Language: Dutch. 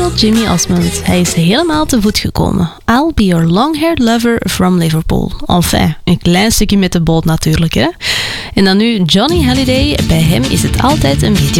Jimmy Osmond. Hij is helemaal te voet gekomen. I'll be your long-haired lover from Liverpool. Enfin, een klein stukje met de boot natuurlijk, hè. En dan nu Johnny Hallyday. Bij hem is het altijd een beetje